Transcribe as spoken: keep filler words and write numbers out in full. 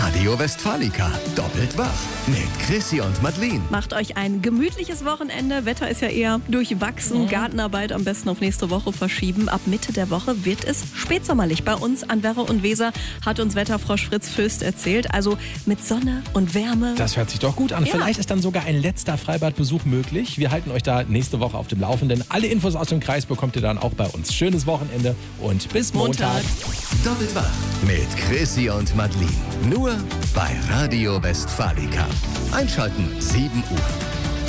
Radio Westfalica. Doppelt wach. Mit Chrissy und Madeleine. Macht euch ein gemütliches Wochenende. Wetter ist ja eher durchwachsen. Mhm. Gartenarbeit am besten auf nächste Woche verschieben. Ab Mitte der Woche wird es spätsommerlich. Bei uns an Werra und Weser hat uns Wetterfrosch Fritz Föst erzählt. Also mit Sonne und Wärme. Das hört sich doch gut an. Ja. Vielleicht ist dann sogar ein letzter Freibadbesuch möglich. Wir halten euch da nächste Woche auf dem Laufenden. Alle Infos aus dem Kreis bekommt ihr dann auch bei uns. Schönes Wochenende und bis Montag. Montag. Doppelt wach. Mit Chrissy und Madeleine. Nur bei Radio Westfalica. Einschalten sieben Uhr.